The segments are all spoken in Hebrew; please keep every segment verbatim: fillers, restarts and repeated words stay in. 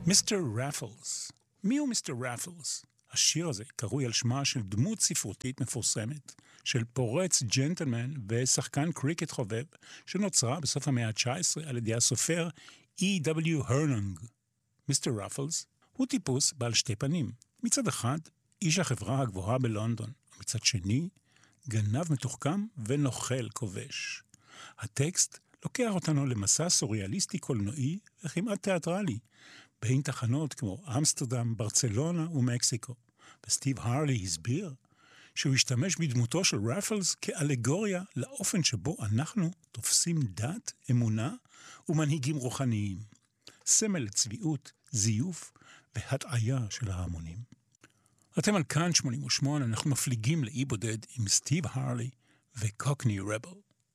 מיסטר רפלס. מי הוא מיסטר רפלס? השיר הזה קרוי על שמה של דמות ספרותית מפורסמת, של פורץ ג'נטלמן ושחקן קריקט חובב, שנוצרה בסוף המאה ה-תשע עשרה על ידי הסופר אי דאבליו הרנונג. מיסטר רפלס הוא טיפוס בעל שתי פנים. מצד אחד, איש החברה הגבוהה בלונדון, ומצד שני, גנב מתוחכם ונוכל כובש. הטקסט לוקח אותנו למסע סוריאליסטי קולנועי וכמעט תיאטרלי, בין תחנות כמו אמסטרדם, ברצלונה ומקסיקו. וסטיב הרלי הסביר שהוא השתמש בדמותו של רפלס כאלגוריה לאופן שבו אנחנו תופסים דת, אמונה ומנהיגים רוחניים. סמל לצביעות, זיוף והטעיה של ההמונים. אתם על כאן שמונים ושמונה, אנחנו מפליגים לאי בודד עם סטיב הרלי וקוקני רבל.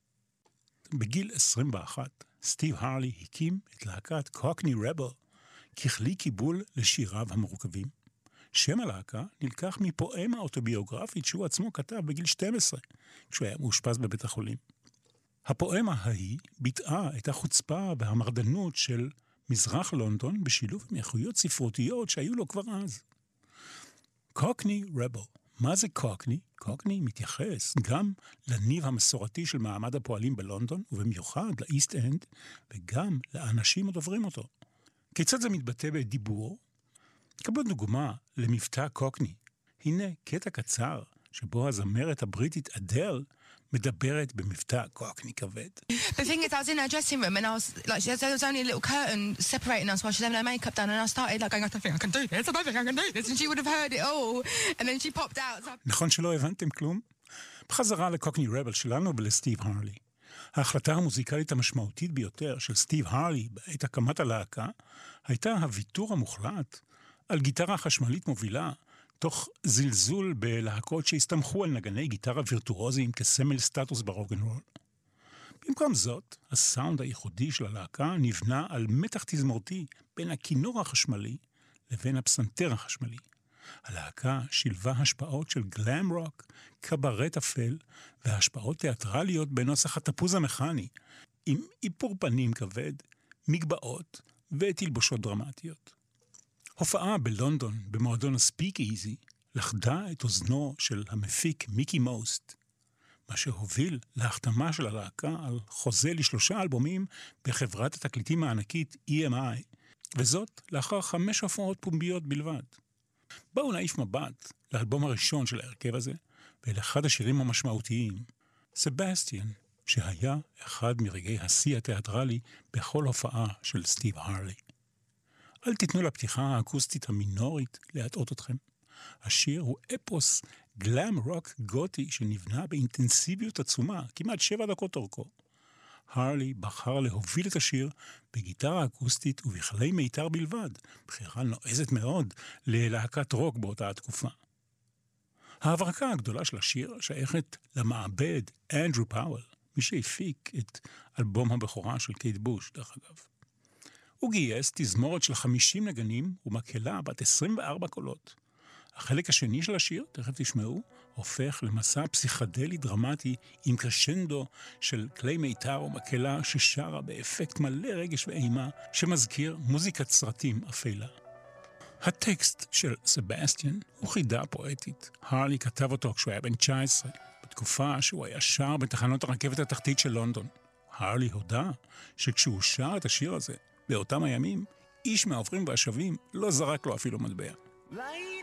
בגיל עשרים ואחת, סטיב הרלי הקים את להקת קוקני רבל ככלי קיבול לשיריו המורכבים. שם הלהקה נלקח מפואמה אוטוביוגרפית שהוא עצמו כתב בגיל שתים עשרה, כשהוא היה מאושפז בבית החולים. הפואמה ההיא ביטאה את החוצפה והמרדנות של מזרח לונדון בשילוב עם איכויות ספרותיות שהיו לו כבר אז. קוקני רבל. מה זה קוקני? קוקני מתייחס גם לניב המסורתי של מעמד הפועלים בלונדון, ובמיוחד לאיסט אנד, וגם לאנשים הדוברים אותו. כיצד זה מתבטא בדיבור? קבלו דוגמה למבטא קוקני. הנה קטע קצר שבו הזמרת הבריטית אדל מדברת במבטא קוקני כבד. The thing is, I was in her dressing room and I was like, there was only a little curtain separating us while she was having her makeup done, and I started like going, I don't think I can do this, I don't think I can do this, and she would have heard it all, and then she popped out. So... נכון שלא הבנתם כלום? בחזרה לקוקני רבל שלנו ולסטיב הרלי. ההחלטה המוזיקלית המשמעותית ביותר של סטיב הרלי בעת הקמת הלהקה הייתה הוויתור המוחלט על גיטרה חשמלית מובילה, תוך זלזול בלהקות שהסתמכו על נגני גיטרה וירטואוזיים כסמל סטטוס ברוקנרול. במקום זאת, הסאונד הייחודי של הלהקה נבנה על מתח תזמורתי בין הכינור החשמלי לבין הפסנתר החשמלי. הלהקה שילבה השפעות של גלאם רוק, קברט אפל והשפעות תיאטרליות בנוסח התפוז המכני, עם איפור פנים כבד, מגבעות ותלבושות דרמטיות. הופעה בלונדון במועדון הספיק איזי לחדה את אוזנו של המפיק מיקי מוסט, מה שהוביל להחתמה של הלהקה על חוזה לשלושה אלבומים בחברת התקליטים הענקית אי אם איי, וזאת לאחר חמש הופעות פומביות בלבד. בואו נעיף מבט לאלבום הראשון של ההרכב הזה, ולאחד השירים המשמעותיים, סבסטיאן, שהיה אחד מרגעי השיא התיאטרלי בכל הופעה של סטיב הרלי. אל תיתנו לפתיחה האקוסטית המינורית להטעות אתכם. השיר הוא אפוס גלאם רוק גותי שנבנה באינטנסיביות עצומה, כמעט שבע דקות אורכו. הרלי בחר להוביל את השיר בגיטרה אקוסטית ובכלי מיתר בלבד, בחירה נועזת מאוד ללהקת רוק באותה התקופה. ההברקה הגדולה של השיר שייכת למעבד אנדרו פאוול, מי שהפיק את אלבום הבכורה של קייט בוש, דרך אגב. הוא גייס תזמורת של חמישים נגנים ומקהלה בת עשרים וארבע קולות. החלק השני של השיר, תכף תשמעו, הופך למסע פסיכדלי דרמטי עם קרשנדו של כלי מיתר ומקהלה ששרה באפקט מלא רגש ואימה שמזכיר מוזיקת סרטים אפלה. הטקסט של סבסטיאן הוא חידה פואטית. הרלי כתב אותו כשהוא היה בן תשע עשרה, בתקופה שהוא היה שר בתחנות הרכבת התחתית של לונדון. הרלי הודה שכשהוא שר את השיר הזה, באותם הימים, איש מהעוברים והשבים לא זרק לו אפילו מטבע.